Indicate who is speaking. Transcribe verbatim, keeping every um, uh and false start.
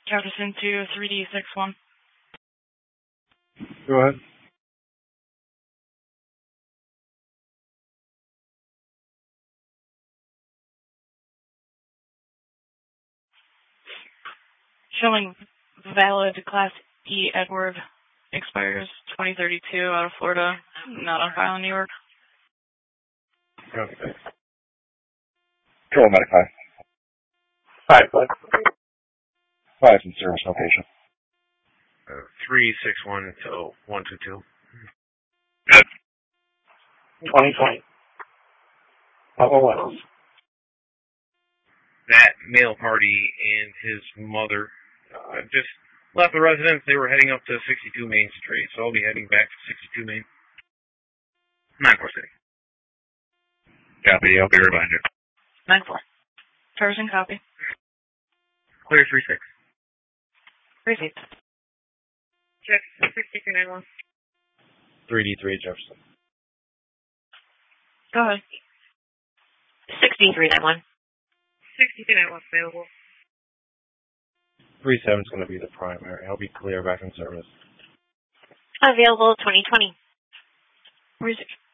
Speaker 1: Jefferson to three D six one.
Speaker 2: Go ahead.
Speaker 1: Showing valid Class E Edward expires twenty thirty-two out of Florida, not on file in New York.
Speaker 2: Okay. Control Medic five. Five, what? Five in service location.
Speaker 3: Uh, three six one to one two two.
Speaker 2: twenty twenty. Papa Wells.
Speaker 3: That male party and his mother uh, just left the residence. They were heading up to sixty-two Main Street, so I'll be heading back to sixty-two Main. nine four City.
Speaker 2: Copy, I'll be right behind you.
Speaker 1: nine four. Person copy.
Speaker 3: Clear three six.
Speaker 1: Received.
Speaker 4: Check sixty-three nine one.
Speaker 2: three D three Jefferson.
Speaker 1: Go ahead.
Speaker 4: sixty-three nine one. sixty-three nine one available.
Speaker 2: three seven is going to be the primary. I'll be clear back in service.
Speaker 4: Available twenty twenty.
Speaker 1: Received.